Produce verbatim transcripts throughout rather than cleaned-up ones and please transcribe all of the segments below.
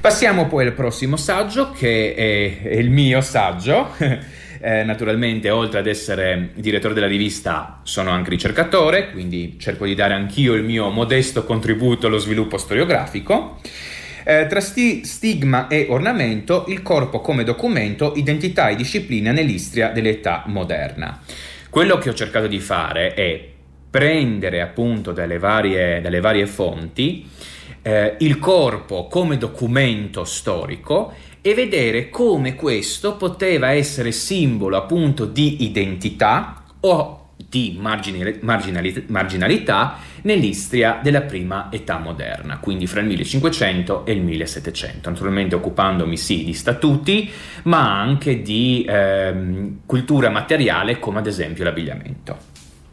Passiamo poi al prossimo saggio, che è, è il mio saggio. Eh, naturalmente, oltre ad essere direttore della rivista, sono anche ricercatore, quindi cerco di dare anch'io il mio modesto contributo allo sviluppo storiografico. Eh, tra sti- stigma e ornamento, il corpo come documento, identità e disciplina nell'Istria dell'età moderna. Quello che ho cercato di fare è prendere appunto dalle varie, dalle varie fonti eh, il corpo come documento storico e vedere come questo poteva essere simbolo appunto di identità o di marginali- marginali- marginalità nell'Istria della prima età moderna, quindi fra il millecinquecento e il millesettecento, naturalmente occupandomi sì di statuti, ma anche di ehm, cultura materiale, come ad esempio l'abbigliamento.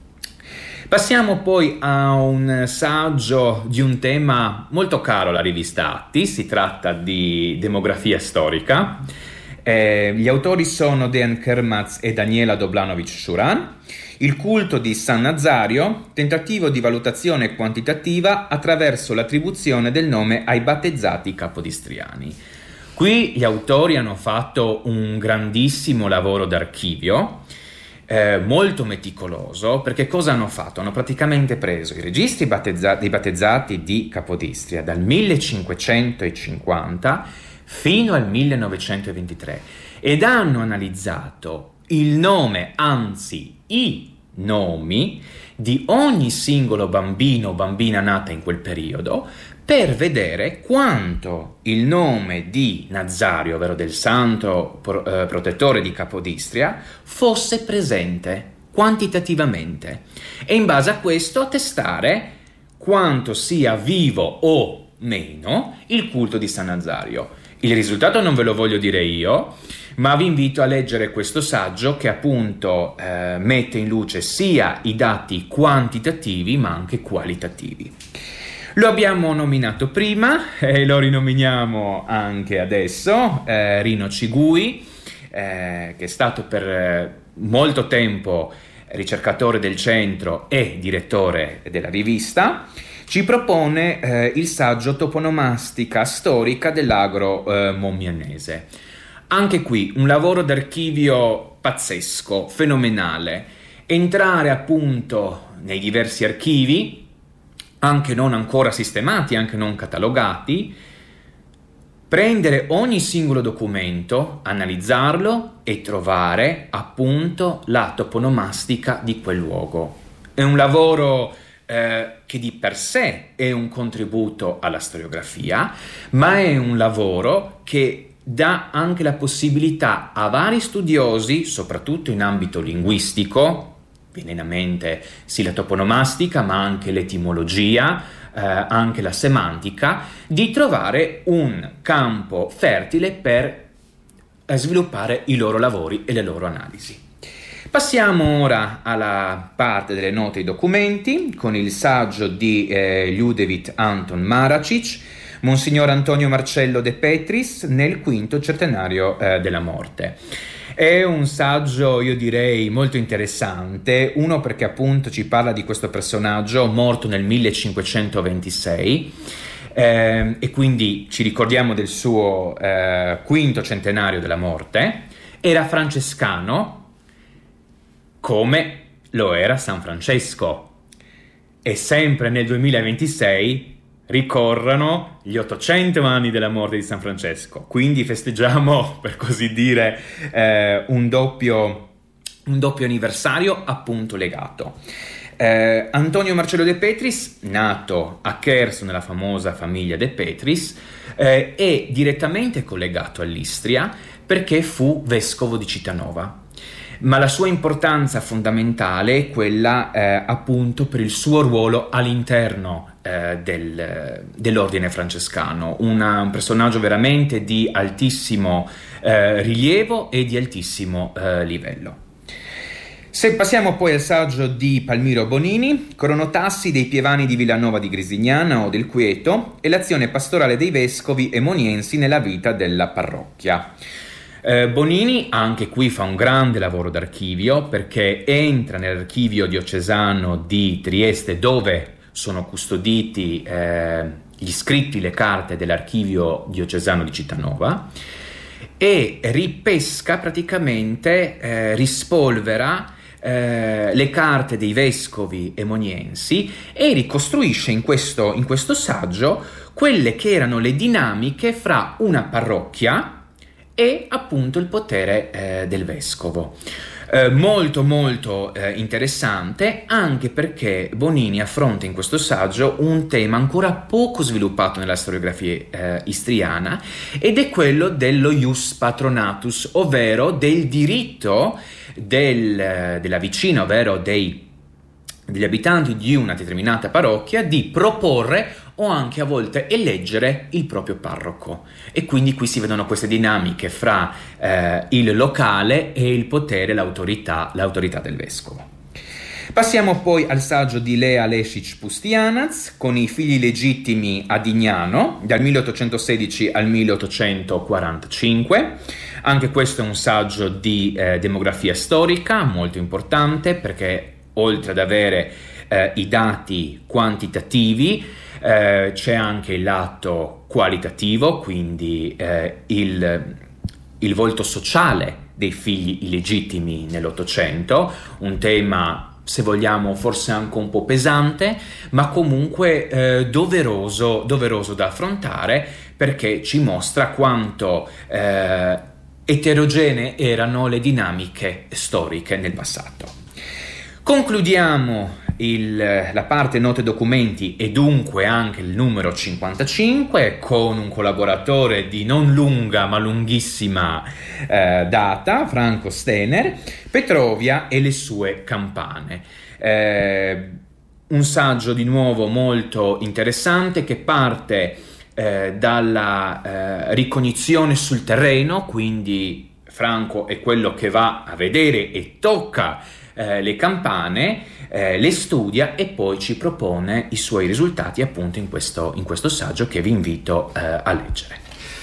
Passiamo poi a un saggio di un tema molto caro alla rivista Atti, si tratta di demografia storica. Eh, gli autori sono Dejan Krmac e Daniela Doblanovic-Shuran. Il culto di San Nazario, tentativo di valutazione quantitativa attraverso l'attribuzione del nome ai battezzati capodistriani. Qui gli autori hanno fatto un grandissimo lavoro d'archivio, Eh, molto meticoloso, perché cosa hanno fatto? Hanno praticamente preso i registri battezza- dei battezzati di Capodistria dal millecinquecentocinquanta fino al millenovecentoventitré ed hanno analizzato il nome, anzi i nomi di ogni singolo bambino o bambina nata in quel periodo, per vedere quanto il nome di Nazario, ovvero del santo pro, eh, protettore di Capodistria, fosse presente quantitativamente, e in base a questo testare quanto sia vivo o meno il culto di San Nazario. Il risultato non ve lo voglio dire io, ma vi invito a leggere questo saggio che appunto eh, mette in luce sia i dati quantitativi ma anche qualitativi. Lo abbiamo nominato prima e lo rinominiamo anche adesso, eh, Rino Cigui, eh, che è stato per molto tempo ricercatore del centro e direttore della rivista, ci propone eh, il saggio Toponomastica storica dell'agro eh, momianese. Anche qui un lavoro d'archivio pazzesco, fenomenale. Entrare appunto nei diversi archivi, anche non ancora sistemati, anche non catalogati, prendere ogni singolo documento, analizzarlo e trovare appunto la toponomastica di quel luogo. È un lavoro eh, che di per sé è un contributo alla storiografia, ma è un lavoro che dà anche la possibilità a vari studiosi, soprattutto in ambito linguistico, viene in mente sì la toponomastica, ma anche l'etimologia, eh, anche la semantica, di trovare un campo fertile per eh, sviluppare i loro lavori e le loro analisi. Passiamo ora alla parte delle note e i documenti, con il saggio di eh, Ljudevit Anton Maracic, Monsignor Antonio Marcello De Petris, nel quinto centenario eh, della morte. È un saggio, io direi, molto interessante, uno perché appunto ci parla di questo personaggio morto nel millecinquecentoventisei eh, e quindi ci ricordiamo del suo eh, quinto centenario della morte. Era francescano come lo era San Francesco, e sempre nel duemilaventisei ricorrono gli ottocento anni della morte di San Francesco, quindi festeggiamo, per così dire, eh, un doppio, un doppio anniversario appunto legato. Eh, Antonio Marcello De Petris, nato a Cherso nella famosa famiglia De Petris, eh, è direttamente collegato all'Istria perché fu vescovo di Cittànova. Ma la sua importanza fondamentale è quella eh, appunto per il suo ruolo all'interno eh, del, dell'ordine francescano, una, un personaggio veramente di altissimo eh, rilievo e di altissimo eh, livello. Se passiamo poi al saggio di Palmiro Bonini, Cronotassi dei Pievani di Villanova di Grisignana o del Quieto e l'azione pastorale dei vescovi emoniensi nella vita della parrocchia. Eh, Bonini anche qui fa un grande lavoro d'archivio perché entra nell'archivio diocesano di Trieste, dove sono custoditi eh, gli scritti, le carte dell'archivio diocesano di Cittanova e ripesca praticamente, eh, rispolvera eh, le carte dei vescovi emoniensi e ricostruisce in questo, in questo saggio quelle che erano le dinamiche fra una parrocchia e appunto il potere eh, del vescovo. Eh, molto molto eh, interessante, anche perché Bonini affronta in questo saggio un tema ancora poco sviluppato nella storiografia eh, istriana, ed è quello dello ius patronatus, ovvero del diritto del, della vicina, ovvero dei, degli abitanti di una determinata parrocchia, di proporre o anche a volte eleggere il proprio parroco. E quindi qui si vedono queste dinamiche fra eh, il locale e il potere, l'autorità, l'autorità del vescovo. Passiamo poi al saggio di Lea Lesic Pustianac con i figli legittimi a Dignano dal milleottocentosedici al milleottocentoquarantacinque. Anche questo è un saggio di eh, demografia storica molto importante, perché oltre ad avere eh, i dati quantitativi eh, c'è anche il lato qualitativo, quindi eh, il, il volto sociale dei figli illegittimi nell'Ottocento, un tema, se vogliamo, forse anche un po' pesante, ma comunque eh, doveroso, doveroso da affrontare, perché ci mostra quanto eh, eterogenee erano le dinamiche storiche nel passato. Concludiamo il, la parte note documenti e dunque anche il numero cinquantacinque con un collaboratore di non lunga ma lunghissima eh, data, Franco Stener, Petrovia e le sue campane. Eh, un saggio di nuovo molto interessante che parte eh, dalla eh, ricognizione sul terreno, quindi Franco è quello che va a vedere e tocca eh, le campane, eh, le studia e poi ci propone i suoi risultati appunto in questo, in questo saggio che vi invito eh, a leggere.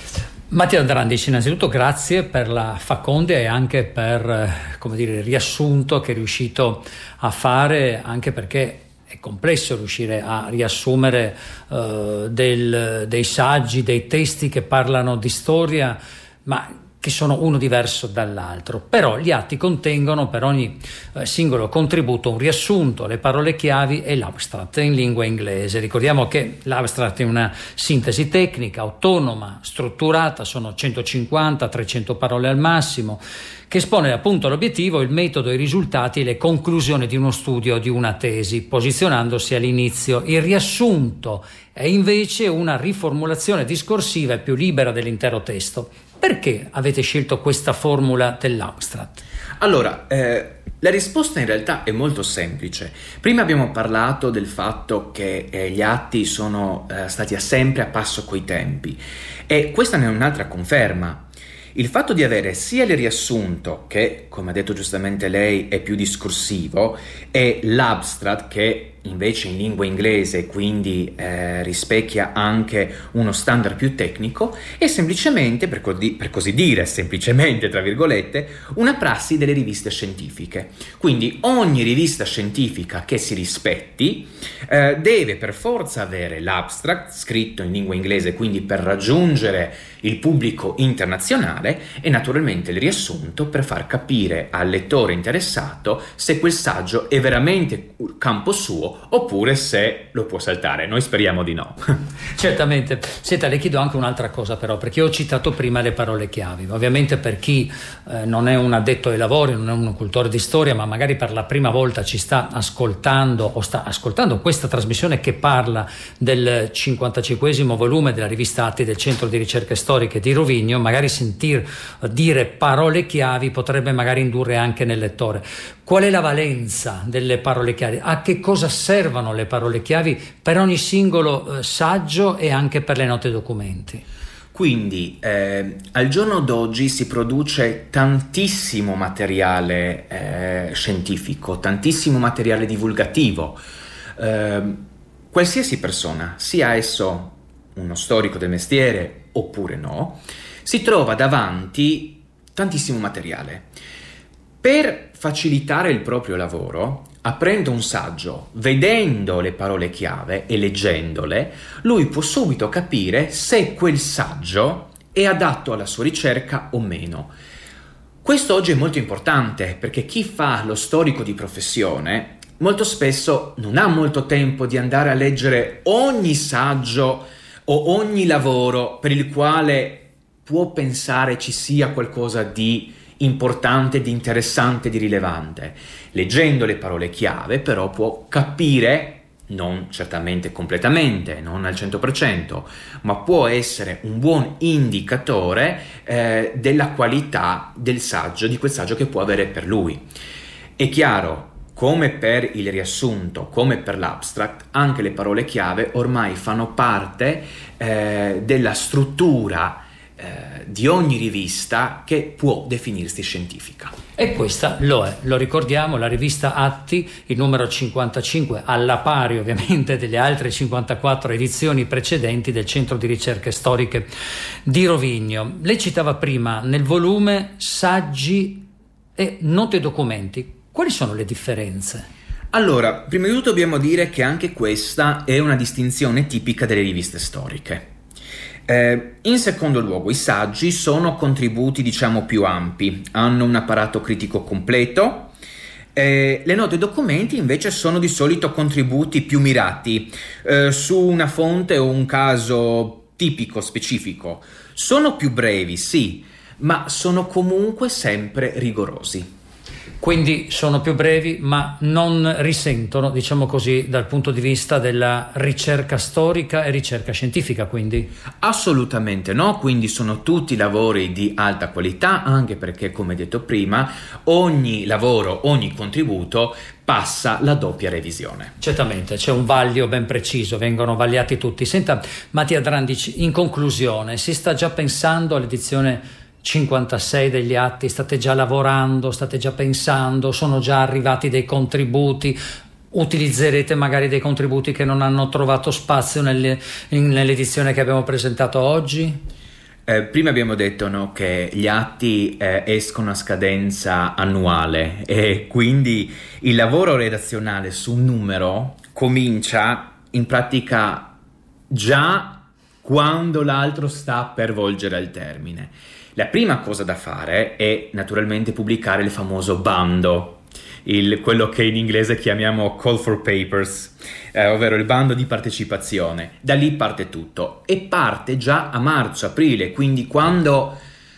Mattia Drandici, innanzitutto grazie per la facondia e anche per, come dire, il riassunto che è riuscito a fare, anche perché è complesso riuscire a riassumere uh, del, dei saggi, dei testi che parlano di storia, ma che sono uno diverso dall'altro. Però gli atti contengono per ogni eh, singolo contributo un riassunto, le parole chiavi e l'abstract in lingua inglese. Ricordiamo che l'abstract è una sintesi tecnica, autonoma, strutturata, sono centocinquanta trecento parole al massimo, che espone appunto l'obiettivo, il metodo, i risultati e le conclusioni di uno studio o di una tesi, posizionandosi all'inizio. Il riassunto è invece una riformulazione discorsiva e più libera dell'intero testo. Perché avete scelto questa formula dell'abstract? Allora, eh, la risposta in realtà è molto semplice. Prima abbiamo parlato del fatto che eh, gli atti sono eh, stati sempre a passo coi tempi, e questa ne è un'altra conferma. Il fatto di avere sia il riassunto, che come ha detto giustamente lei è più discorsivo, e l'abstract, che invece in lingua inglese, quindi eh, rispecchia anche uno standard più tecnico, è semplicemente, per, co- per così dire, semplicemente tra virgolette, una prassi delle riviste scientifiche. Quindi ogni rivista scientifica che si rispetti eh, deve per forza avere l'abstract scritto in lingua inglese, quindi per raggiungere il pubblico internazionale, e naturalmente il riassunto per far capire al lettore interessato se quel saggio è veramente campo suo oppure se lo può saltare. Noi speriamo di no. Certamente. Senta, le chiedo anche un'altra cosa però, perché io ho citato prima le parole chiavi. Ovviamente per chi eh, non è un addetto ai lavori, non è un cultore di storia, ma magari per la prima volta ci sta ascoltando o sta ascoltando questa trasmissione che parla del cinquantacinquesimo volume della rivista Atti del Centro di Ricerche Storiche di Rovigno, magari sentir dire parole chiavi potrebbe magari indurre anche nel lettore. Qual è la valenza delle parole chiavi? A che cosa servono le parole chiavi per ogni singolo eh, saggio e anche per le note documenti? Quindi eh, al giorno d'oggi si produce tantissimo materiale eh, scientifico, tantissimo materiale divulgativo. Eh, qualsiasi persona, sia esso uno storico del mestiere oppure no, si trova davanti tantissimo materiale. Per facilitare il proprio lavoro, aprendo un saggio, vedendo le parole chiave e leggendole, lui può subito capire se quel saggio è adatto alla sua ricerca o meno. Questo oggi è molto importante perché chi fa lo storico di professione molto spesso non ha molto tempo di andare a leggere ogni saggio o ogni lavoro per il quale può pensare ci sia qualcosa di importante, di interessante, di rilevante. Leggendo le parole chiave però può capire, non certamente completamente, non al cento per cento, ma può essere un buon indicatore eh, della qualità del saggio, di quel saggio che può avere per lui. È chiaro, come per il riassunto, come per l'abstract, anche le parole chiave ormai fanno parte eh, della struttura eh, di ogni rivista che può definirsi scientifica. E questa lo è, lo ricordiamo, la rivista Atti, il numero cinquantacinque, alla pari ovviamente delle altre cinquantaquattro edizioni precedenti del Centro di Ricerche Storiche di Rovigno. Lei citava prima nel volume saggi e note documenti. Quali sono le differenze? Allora, prima di tutto dobbiamo dire che anche questa è una distinzione tipica delle riviste storiche. Eh, in secondo luogo, i saggi sono contributi, diciamo, più ampi, hanno un apparato critico completo. Eh, le note documenti invece sono di solito contributi più mirati eh, su una fonte o un caso tipico, specifico. Sono più brevi, sì, ma sono comunque sempre rigorosi. Quindi sono più brevi, ma non risentono, diciamo così, dal punto di vista della ricerca storica e ricerca scientifica, quindi? Assolutamente no, quindi sono tutti lavori di alta qualità, anche perché, come detto prima, ogni lavoro, ogni contributo passa la doppia revisione. Certamente, c'è un vaglio ben preciso, vengono vagliati tutti. Senta, Mattia Drandici, in conclusione, si sta già pensando all'edizione cinquantasei degli Atti, state già lavorando, state già pensando, sono già arrivati dei contributi, utilizzerete magari dei contributi che non hanno trovato spazio nelle, in, nell'edizione che abbiamo presentato oggi? Eh, prima abbiamo detto, no, che gli atti eh, escono a scadenza annuale e quindi il lavoro redazionale su un numero comincia in pratica già quando l'altro sta per volgere al termine. La prima cosa da fare è naturalmente pubblicare il famoso bando, il, quello che in inglese chiamiamo call for papers, eh, ovvero il bando di partecipazione. Da lì parte tutto e parte già a marzo-aprile, quindi quando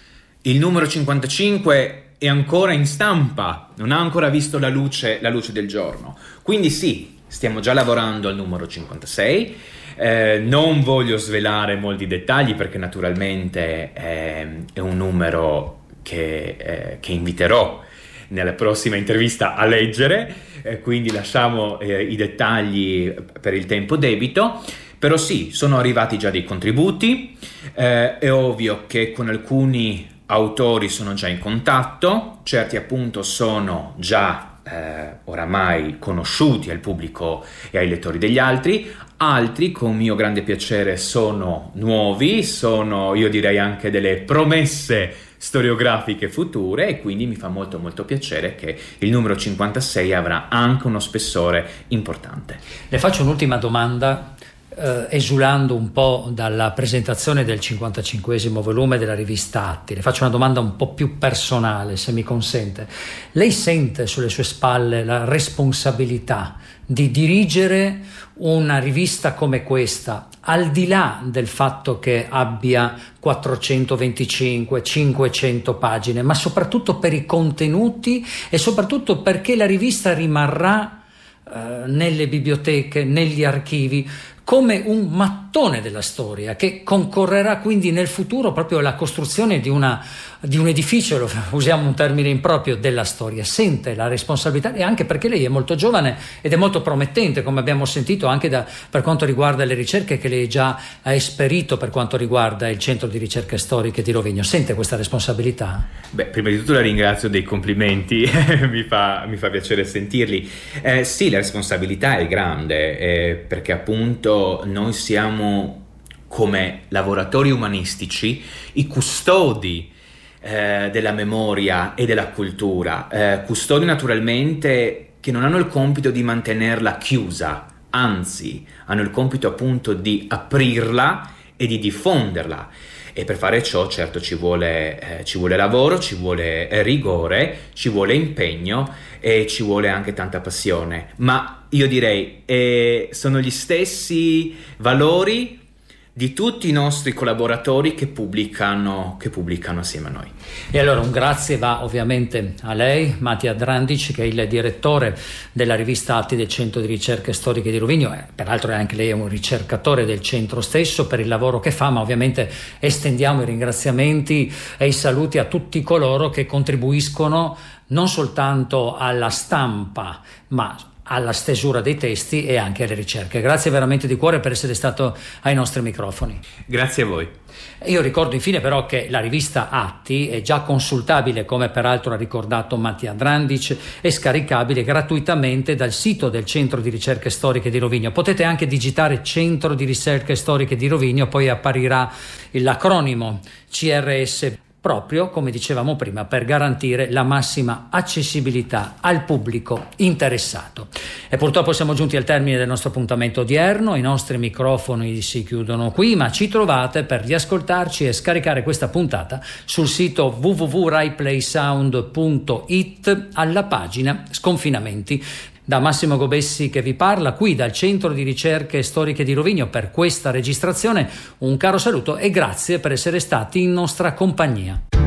il numero cinquantacinque è ancora in stampa, non ha ancora visto la luce, la luce del giorno. Quindi sì, stiamo già lavorando al numero cinquantasei. Eh, non voglio svelare molti dettagli perché naturalmente eh, è un numero che, eh, che inviterò nella prossima intervista a leggere, eh, quindi lasciamo eh, i dettagli per il tempo debito. Però sì, sono arrivati già dei contributi, eh, è ovvio che con alcuni autori sono già in contatto, certi appunto sono già Eh, oramai conosciuti al pubblico e ai lettori degli altri, altri con mio grande piacere sono nuovi, sono, io direi, anche delle promesse storiografiche future e quindi mi fa molto molto piacere che il numero cinquantasei avrà anche uno spessore importante. Le faccio un'ultima domanda. Uh, esulando un po' dalla presentazione del cinquantacinquesimo volume della rivista Atti, le faccio una domanda un po' più personale, se mi consente. Lei sente sulle sue spalle la responsabilità di dirigere una rivista come questa, al di là del fatto che abbia quattrocentoventicinque cinquecento pagine, ma soprattutto per i contenuti e soprattutto perché la rivista rimarrà uh, nelle biblioteche, negli archivi, come un mattone della storia che concorrerà quindi nel futuro proprio alla costruzione di, una, di un edificio, usiamo un termine improprio, della storia. Sente la responsabilità, e anche perché lei è molto giovane ed è molto promettente, come abbiamo sentito anche da, per quanto riguarda le ricerche che lei già ha esperito per quanto riguarda il Centro di Ricerche Storiche di Rovigno. Sente questa responsabilità? Beh, prima di tutto la ringrazio dei complimenti, mi, fa, mi fa piacere sentirli. Eh, sì, la responsabilità è grande, eh, perché appunto noi siamo, come lavoratori umanistici, i custodi eh, della memoria e della cultura, eh, custodi naturalmente che non hanno il compito di mantenerla chiusa, anzi hanno il compito appunto di aprirla e di diffonderla. E per fare ciò certo ci vuole, eh, ci vuole lavoro, ci vuole eh, rigore, ci vuole impegno e ci vuole anche tanta passione. Ma io direi eh, sono gli stessi valori di tutti i nostri collaboratori che pubblicano, che pubblicano assieme a noi. E allora un grazie va ovviamente a lei, Mattia Drandic, che è il direttore della rivista Atti del Centro di Ricerche Storiche di Rovigno, eh, peraltro è anche lei un ricercatore del centro stesso, per il lavoro che fa, ma ovviamente estendiamo i ringraziamenti e i saluti a tutti coloro che contribuiscono non soltanto alla stampa, ma alla stesura dei testi e anche alle ricerche. Grazie veramente di cuore per essere stato ai nostri microfoni. Grazie a voi. Io ricordo infine però che la rivista Atti è già consultabile, come peraltro ha ricordato Mattia Drandic, e scaricabile gratuitamente dal sito del Centro di Ricerche Storiche di Rovigno. Potete anche digitare Centro di Ricerche Storiche di Rovigno, poi apparirà l'acronimo C R S, proprio, come dicevamo prima, per garantire la massima accessibilità al pubblico interessato. E purtroppo siamo giunti al termine del nostro appuntamento odierno, i nostri microfoni si chiudono qui, ma ci trovate per riascoltarci e scaricare questa puntata sul sito w w w punto rai play sound punto i t alla pagina Sconfinamenti. Da Massimo Gobessi che vi parla, qui dal Centro di Ricerche Storiche di Rovigno, per questa registrazione un caro saluto e grazie per essere stati in nostra compagnia.